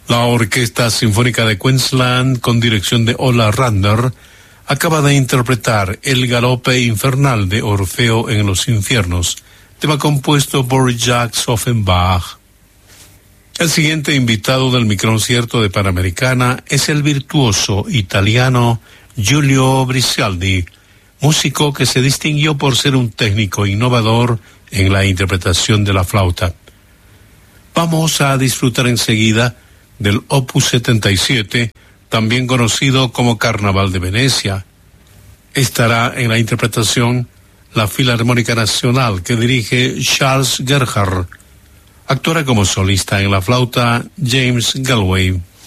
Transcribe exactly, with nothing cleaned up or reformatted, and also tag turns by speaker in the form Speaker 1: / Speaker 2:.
Speaker 1: La Orquesta Sinfónica de Queensland, con dirección de Ola Rander, acaba de interpretar El Galope Infernal de Orfeo en los Infiernos, tema compuesto por Jacques Offenbach. El siguiente invitado del microconcierto de Panamericana es el virtuoso italiano Giulio Brisaldi, músico que se distinguió por ser un técnico innovador en la interpretación de la flauta. Vamos a disfrutar enseguida del Opus setenta y siete, también conocido como Carnaval de Venecia. Estará en la interpretación la Filarmónica Nacional, que dirige Charles Gerhardt. Actuará como solista en la flauta James Galway.